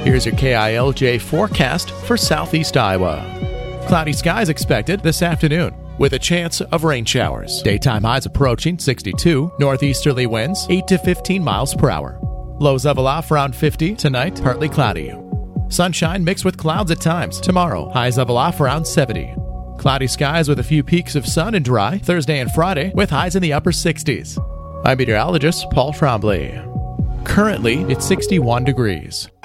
Here's your KILJ forecast for southeast Iowa. Cloudy skies expected this afternoon, with a chance of rain showers. Daytime highs approaching 62, northeasterly winds 8 to 15 miles per hour. Lows level off around 50 tonight, partly cloudy. Sunshine mixed with clouds at times. Tomorrow, highs level off around 70. Cloudy skies with a few peaks of sun and dry Thursday and Friday, with highs in the upper 60s. I'm meteorologist Paul Trombley. Currently, it's 61 degrees.